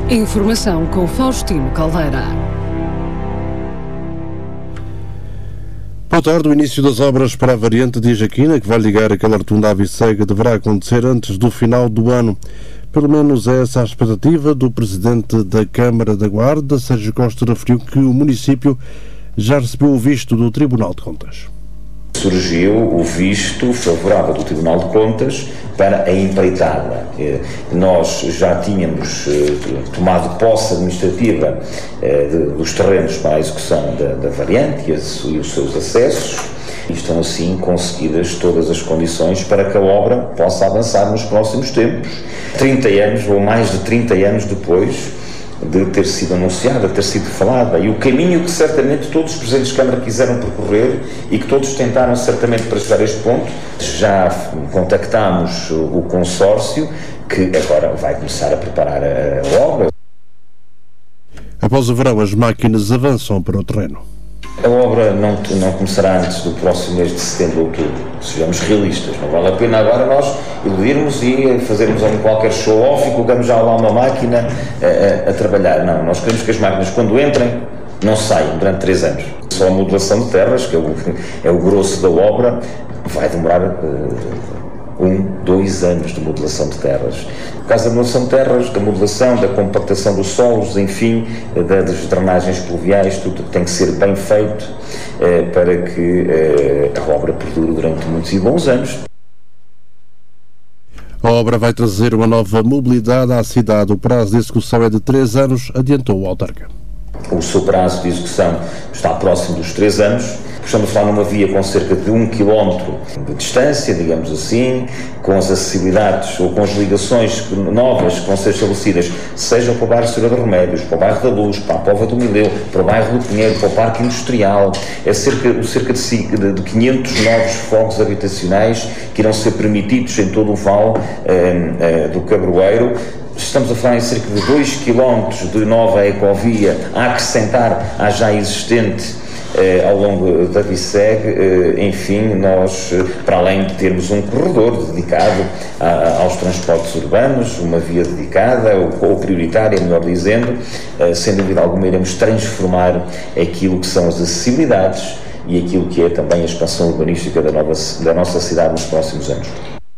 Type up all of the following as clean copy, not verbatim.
Informação com Faustino Caldeira. Boa tarde. O início das obras para a variante de Jaquina, que vai ligar a Calartunda à Vicega, deverá acontecer antes do final do ano. Pelo menos é essa a expectativa do Presidente da Câmara da Guarda. Sérgio Costa referiu que o município já recebeu o visto do Tribunal de Contas. Surgiu o visto favorável do Tribunal de Contas para a empreitada. Nós já tínhamos tomado posse administrativa dos terrenos para a execução da variante e os seus acessos, e estão assim conseguidas todas as condições para que a obra possa avançar nos próximos tempos. 30 anos, ou mais de 30 anos depois de ter sido anunciada, de ter sido falada, e o caminho que certamente todos os Presidentes de Câmara quiseram percorrer e que todos tentaram certamente para chegar a este ponto. Já contactámos o consórcio, que agora vai começar a preparar a obra. Após o verão, as máquinas avançam para o terreno. A obra não começará antes do próximo mês de setembro ou outubro. Sejamos realistas, não vale a pena agora nós iludirmos e fazermos qualquer show-off e colocamos já lá uma máquina a trabalhar. Não, nós queremos que as máquinas, quando entrem, não saiam durante 3 anos. Só a modulação de terras, que é o grosso da obra, vai demorar 2 anos de modulação de terras. Por causa da modulação de terras, da modulação, da compactação dos solos, enfim, das drenagens pluviais, tudo tem que ser bem feito para que a obra perdure durante muitos e bons anos. A obra vai trazer uma nova mobilidade à cidade. O prazo de execução é de 3 anos, adiantou o autarca. O seu prazo de execução está próximo dos 3 anos. Estamos a falar numa via com cerca de 1 km de distância, digamos assim, com as acessibilidades ou com as ligações novas que vão ser estabelecidas, seja para o bairro Senhora de Remédios, para o bairro da Luz, para a Póvoa do Mileu, para o bairro do Pinheiro, para o Parque Industrial. É cerca de 500 novos fogos habitacionais que irão ser permitidos em todo o vale do Cabroeiro. Estamos a falar em cerca de 2 km de nova ecovia a acrescentar à já existente ao longo da Viceg. Enfim, nós, para além de termos um corredor dedicado aos transportes urbanos, uma via dedicada, ou prioritária, melhor dizendo, sem dúvida alguma iremos transformar aquilo que são as acessibilidades e aquilo que é também a expansão urbanística da nossa cidade nos próximos anos.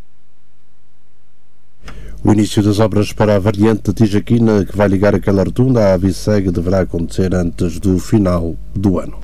O início das obras para a variante de Jaquina, que vai ligar a Calartunda à Vicega, deverá acontecer antes do final do ano.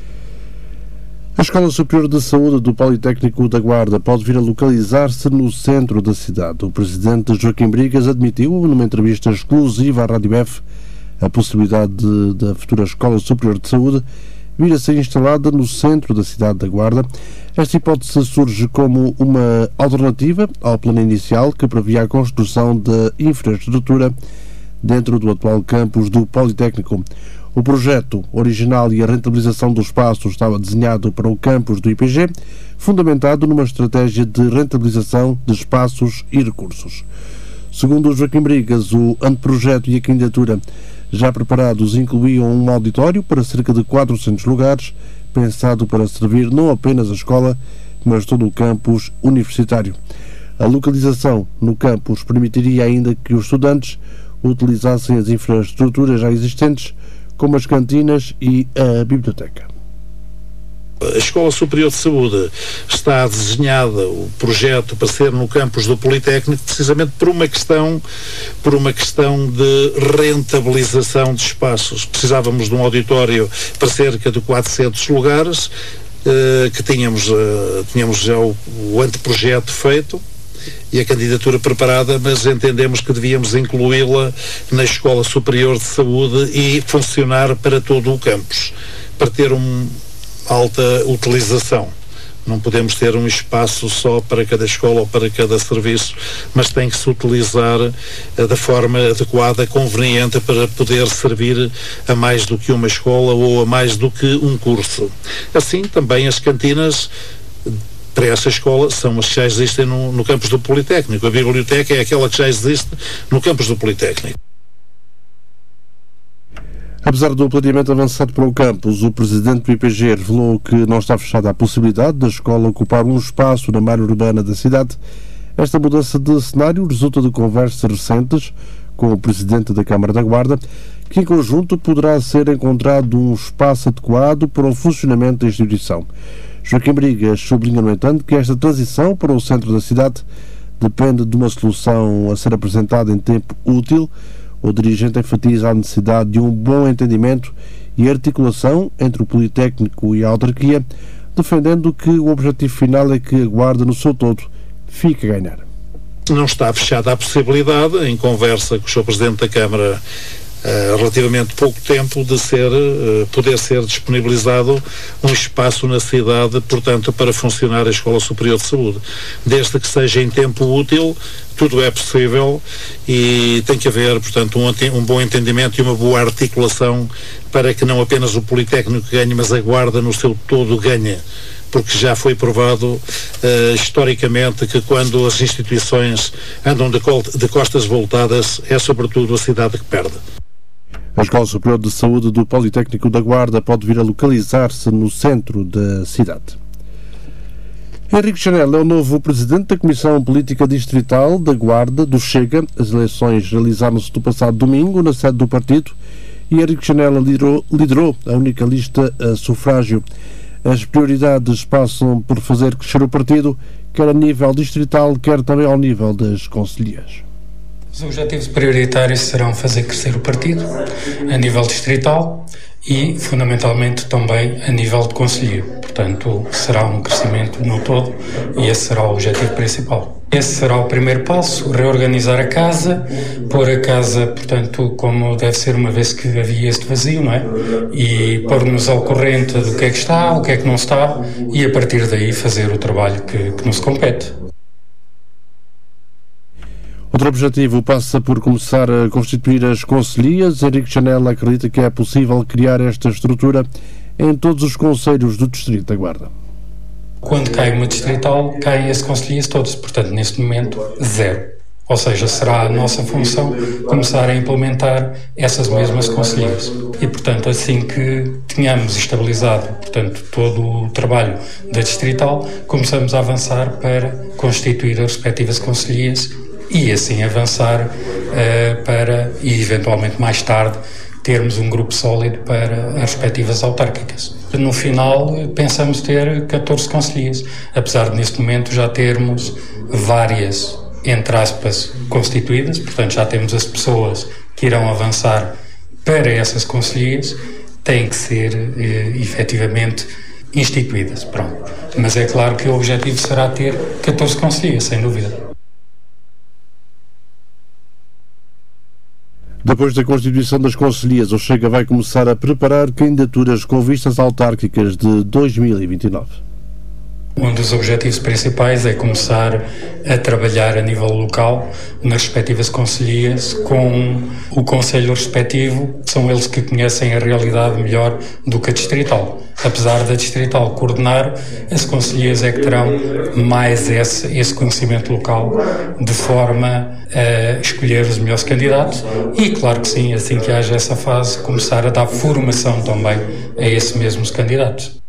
A Escola Superior de Saúde do Politécnico da Guarda pode vir a localizar-se no centro da cidade. O presidente Joaquim Brigas admitiu, numa entrevista exclusiva à Rádio F, a possibilidade da futura Escola Superior de Saúde vir a ser instalada no centro da cidade da Guarda. Esta hipótese surge como uma alternativa ao plano inicial que previa a construção da infraestrutura dentro do atual campus do Politécnico. O projeto original e a rentabilização do espaço estava desenhado para o campus do IPG, fundamentado numa estratégia de rentabilização de espaços e recursos. Segundo o Joaquim Brigas, o anteprojeto e a candidatura já preparados incluíam um auditório para cerca de 400 lugares, pensado para servir não apenas a escola, mas todo o campus universitário. A localização no campus permitiria ainda que os estudantes utilizassem as infraestruturas já existentes, como as cantinas e a biblioteca. A Escola Superior de Saúde está desenhada, o projeto, para ser no campus do Politécnico, precisamente por uma questão de rentabilização de espaços. Precisávamos de um auditório para cerca de 400 lugares, que tínhamos já o anteprojeto feito e a candidatura preparada, mas entendemos que devíamos incluí-la na Escola Superior de Saúde e funcionar para todo o campus, para ter alta utilização. Não podemos ter um espaço só para cada escola ou para cada serviço, mas tem que se utilizar da forma adequada, conveniente, para poder servir a mais do que uma escola ou a mais do que um curso. Assim, também as cantinas para essa escola são as que já existem no campus do Politécnico. A biblioteca é aquela que já existe no campus do Politécnico. Apesar do planeamento avançado para o campus, o presidente do IPG revelou que não está fechada a possibilidade da escola ocupar um espaço na malha urbana da cidade. Esta mudança de cenário resulta de conversas recentes com o Presidente da Câmara da Guarda, que em conjunto poderá ser encontrado um espaço adequado para o funcionamento da instituição. Joaquim Brigas sublinha, no entanto, que esta transição para o centro da cidade depende de uma solução a ser apresentada em tempo útil. O dirigente enfatiza a necessidade de um bom entendimento e articulação entre o Politécnico e a autarquia, defendendo que o objetivo final é que a Guarda, no seu todo, fique a ganhar. Não está fechada a possibilidade, em conversa com o Sr. Presidente da Câmara há relativamente pouco tempo, de poder ser disponibilizado um espaço na cidade, portanto, para funcionar a Escola Superior de Saúde. Desde que seja em tempo útil, tudo é possível e tem que haver, portanto, um bom entendimento e uma boa articulação para que não apenas o Politécnico ganhe, mas a Guarda no seu todo ganhe. Porque já foi provado historicamente que quando as instituições andam de costas voltadas, é sobretudo a cidade que perde. A Escola Superior de Saúde do Politécnico da Guarda pode vir a localizar-se no centro da cidade. Henrique Chanel é o novo presidente da Comissão Política Distrital da Guarda, do Chega. As eleições realizaram-se no passado domingo na sede do partido e Henrique Chanel liderou a única lista a sufrágio. As prioridades passam por fazer crescer o partido, quer a nível distrital, quer também ao nível das concelhias. Os objetivos prioritários serão fazer crescer o partido a nível distrital e, fundamentalmente, também a nível de concelhio. Portanto, será um crescimento no todo e esse será o objetivo principal. Esse será o primeiro passo, reorganizar a casa, pôr a casa, portanto, como deve ser, uma vez que havia este vazio, não é? E pôr-nos ao corrente do que é que está, o que é que não está e, a partir daí, fazer o trabalho que nos compete. Outro objetivo passa por começar a constituir as concelhias. Henrique Chanel acredita que é possível criar esta estrutura em todos os concelhos do Distrito da Guarda. Quando cai uma distrital, caem as concelhias todas. Portanto, neste momento, 0. Ou seja, será a nossa função começar a implementar essas mesmas concelhias. E, portanto, assim que tenhamos estabilizado, portanto, todo o trabalho da distrital, começamos a avançar para constituir as respectivas concelhias e assim avançar para, e eventualmente mais tarde, termos um grupo sólido para as respectivas autárquicas. No final, pensamos ter 14 concelhias, apesar de neste momento já termos várias, entre aspas, constituídas, portanto já temos as pessoas que irão avançar para essas concelhias, têm que ser efetivamente instituídas. Pronto. Mas é claro que o objetivo será ter 14 concelhias, sem dúvida. Depois da constituição das concelhias, o Chega vai começar a preparar candidaturas com vistas autárquicas de 2029. Um dos objetivos principais é começar a trabalhar a nível local nas respectivas concelhias com o concelho respectivo. São eles que conhecem a realidade melhor do que a distrital. Apesar da distrital coordenar, as concelhias é que terão mais esse conhecimento local de forma a escolher os melhores candidatos e, claro que sim, assim que haja essa fase, começar a dar formação também a esses mesmos candidatos.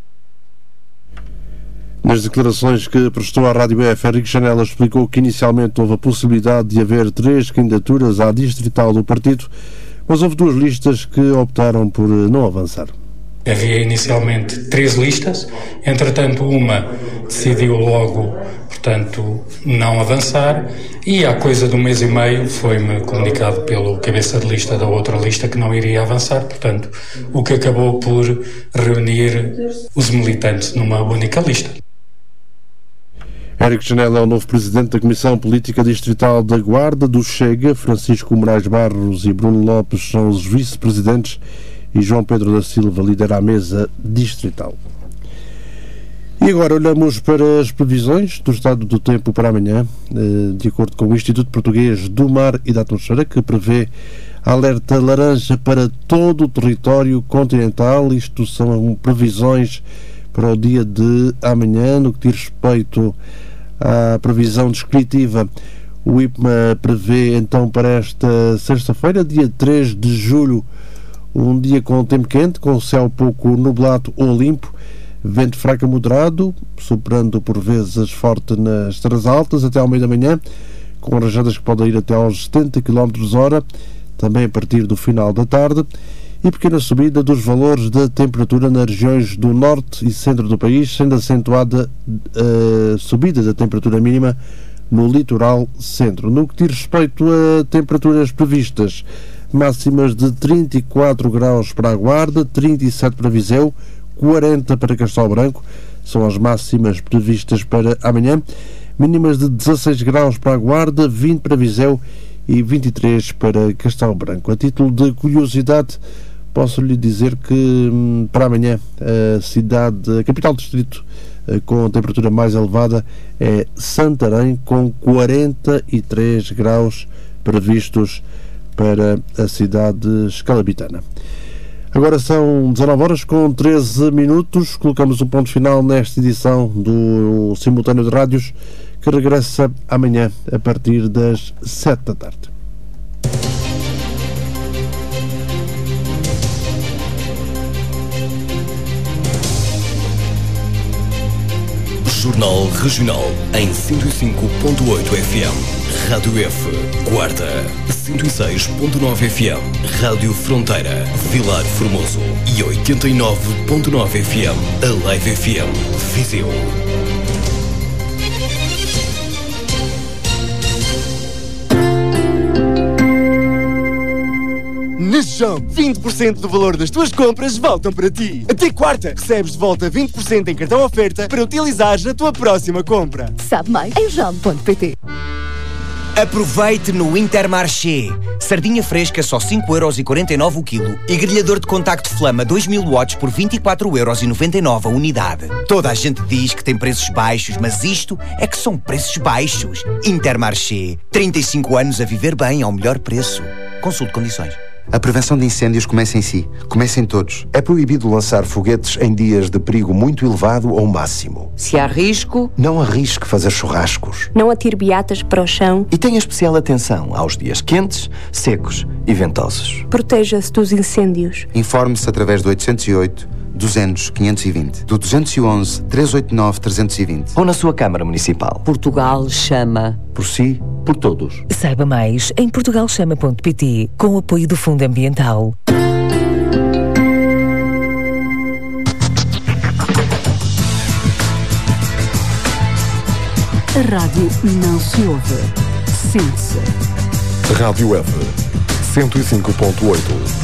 Nas declarações que prestou à Rádio BF, Henrique Chanel explicou que inicialmente houve a possibilidade de haver 3 candidaturas à distrital do partido, mas houve 2 listas que optaram por não avançar. Havia inicialmente 3 listas, entretanto uma decidiu logo, portanto, não avançar e há coisa de 1 mês e meio foi-me comunicado pelo cabeça de lista da outra lista que não iria avançar, portanto, o que acabou por reunir os militantes numa única lista. Henrique Chanel é o novo presidente da Comissão Política Distrital da Guarda, do Chega. Francisco Moraes Barros e Bruno Lopes são os vice-presidentes e João Pedro da Silva lidera a mesa distrital. E agora olhamos para as previsões do estado do tempo para amanhã, de acordo com o Instituto Português do Mar e da Atmosfera, que prevê alerta laranja para todo o território continental. Isto são previsões para o dia de amanhã. No que diz respeito à previsão descritiva, o IPMA prevê então para esta sexta-feira, dia 3 de julho, um dia com tempo quente, com céu pouco nublado ou limpo, vento fraco a moderado, soprando por vezes forte nas terras altas até ao meio da manhã, com rajadas que podem ir até aos 70 km/h, também a partir do final da tarde, e pequena subida dos valores da temperatura nas regiões do norte e centro do país, sendo acentuada a subida da temperatura mínima no litoral centro. No que diz respeito a temperaturas previstas, máximas de 34 graus para a Guarda, 37 para Viseu, 40 para Castelo Branco, são as máximas previstas para amanhã. Mínimas de 16 graus para a Guarda, 20 para Viseu e 23 para Castelo Branco. A título de curiosidade, posso lhe dizer que para amanhã a capital do distrito com a temperatura mais elevada é Santarém, com 43 graus previstos para a cidade escalabitana. Agora são 19 horas com 13 minutos. Colocamos um ponto final nesta edição do Simultâneo de Rádios, que regressa amanhã a partir das 7 da tarde. Jornal Regional em 105.8 FM. Rádio F, Guarda, 106.9 FM, Rádio Fronteira, Vilar Formoso e 89.9 FM, a Live FM, Viseu. Na Shop, 20% do valor das tuas compras voltam para ti. Até quarta, recebes de volta 20% em cartão oferta para utilizares na tua próxima compra. Sabe mais em jam.pt. Aproveite no Intermarché. Sardinha fresca só 5,49€ o quilo e grelhador de contacto Flama 2000 watts por 24,99€ a unidade. Toda a gente diz que tem preços baixos, mas isto é que são preços baixos. Intermarché. 35 anos a viver bem ao melhor preço. Consulte condições. A prevenção de incêndios começa em si. Começa em todos. É proibido lançar foguetes em dias de perigo muito elevado ou máximo. Se há risco, não arrisque fazer churrascos. Não atire beatas para o chão. E tenha especial atenção aos dias quentes, secos e ventosos. Proteja-se dos incêndios. Informe-se através do 808 200 520, do 211 389 320 ou na sua Câmara Municipal. Portugal chama. Por si, por todos. Saiba mais em portugalchama.pt, com o apoio do Fundo Ambiental. A rádio não se ouve, sente-se. Rádio F, 105.8.